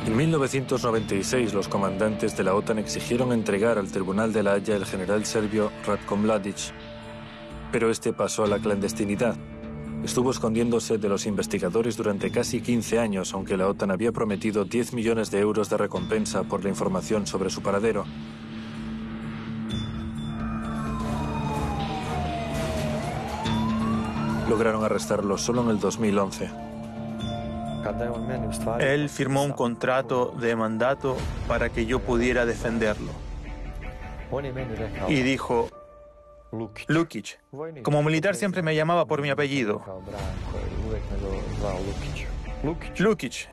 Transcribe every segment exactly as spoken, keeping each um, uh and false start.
En mil novecientos noventa y seis, los comandantes de la OTAN exigieron entregar al Tribunal de la Haya el general serbio Ratko Mladic, pero este pasó a la clandestinidad. Estuvo escondiéndose de los investigadores durante casi quince años, aunque la OTAN había prometido diez millones de euros de recompensa por la información sobre su paradero. Lograron arrestarlo solo en el dos mil once. Él firmó un contrato de mandato para que yo pudiera defenderlo. Y dijo, Lukic. Como militar siempre me llamaba por mi apellido. Lukic.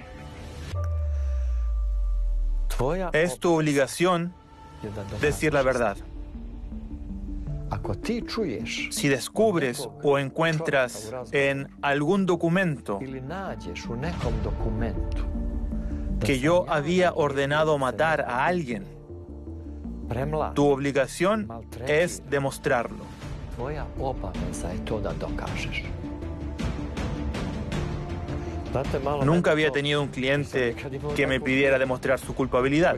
Es tu obligación decir la verdad. Si descubres o encuentras en algún documento que yo había ordenado matar a alguien, tu obligación es demostrarlo. Nunca había tenido un cliente que me pidiera demostrar su culpabilidad.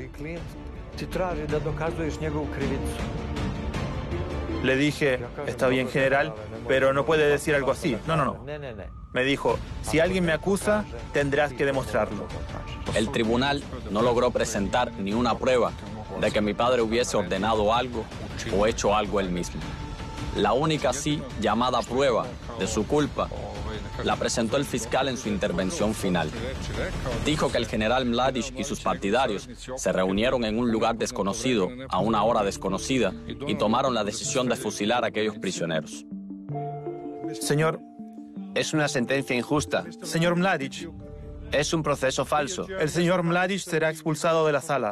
Le dije, está bien, general, pero no puede decir algo así. No, no, no. Me dijo, si alguien me acusa, tendrás que demostrarlo. El tribunal no logró presentar ni una prueba de que mi padre hubiese ordenado algo o hecho algo él mismo. La única sí llamada prueba de su culpa la presentó el fiscal en su intervención final. Dijo que el general Mladic y sus partidarios se reunieron en un lugar desconocido a una hora desconocida y tomaron la decisión de fusilar a aquellos prisioneros. Señor, es una sentencia injusta. Señor Mladic, es un proceso falso. El señor Mladic será expulsado de la sala.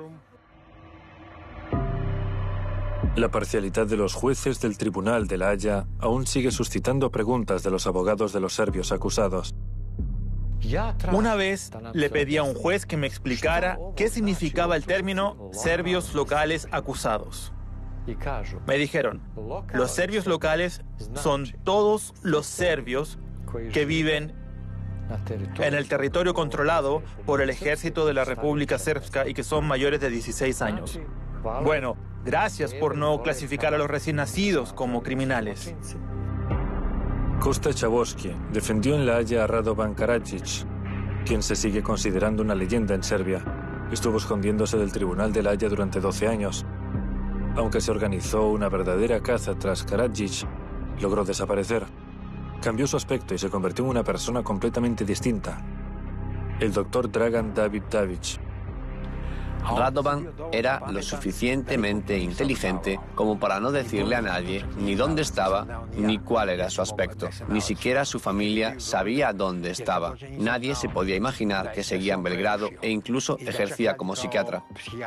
La parcialidad de los jueces del Tribunal de la Haya aún sigue suscitando preguntas de los abogados de los serbios acusados. Una vez le pedí a un juez que me explicara qué significaba el término serbios locales acusados. Me dijeron, los serbios locales son todos los serbios que viven en el territorio controlado por el ejército de la República Srpska y que son mayores de dieciséis años. Bueno, gracias por no clasificar a los recién nacidos como criminales. Kosta Čavoski defendió en la Haya a Radovan Karadzic, quien se sigue considerando una leyenda en Serbia. Estuvo escondiéndose del Tribunal de la Haya durante doce años. Aunque se organizó una verdadera caza tras Karadzic, logró desaparecer. Cambió su aspecto y se convirtió en una persona completamente distinta. El doctor Dragan Davidovic. Radovan era lo suficientemente inteligente como para no decirle a nadie ni dónde estaba ni cuál era su aspecto. Ni siquiera su familia sabía dónde estaba. Nadie se podía imaginar que seguía en Belgrado e incluso ejercía como psiquiatra.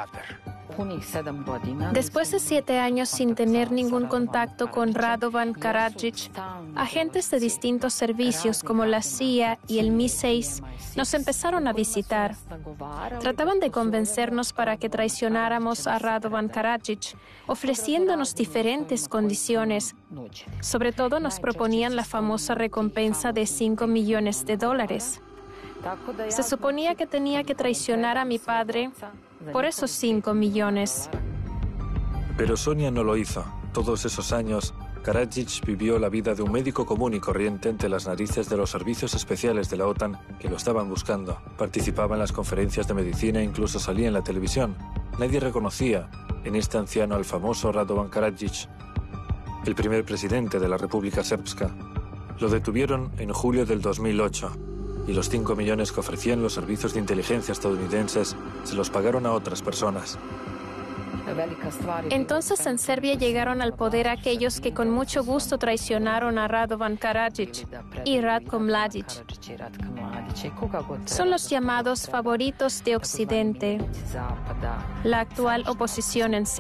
Después de siete años sin tener ningún contacto con Radovan Karadzic, agentes de distintos servicios como la C I A y el M I seis nos empezaron a visitar. Trataban de convencernos para que traicionáramos a Radovan Karadzic, ofreciéndonos diferentes condiciones. Sobre todo nos proponían la famosa recompensa de cinco millones de dólares. Se suponía que tenía que traicionar a mi padre por esos cinco millones. Pero Sonia no lo hizo. Todos esos años, Karadzic vivió la vida de un médico común y corriente ante las narices de los servicios especiales de la OTAN que lo estaban buscando. Participaba en las conferencias de medicina e incluso salía en la televisión. Nadie reconocía en este anciano al famoso Radovan Karadzic, el primer presidente de la República Srpska. Lo detuvieron en julio del dos mil ocho. Y los cinco millones que ofrecían los servicios de inteligencia estadounidenses se los pagaron a otras personas. Entonces en Serbia llegaron al poder aquellos que con mucho gusto traicionaron a Radovan Karadzic y Ratko Mladic. Son los llamados favoritos de Occidente, la actual oposición en Serbia.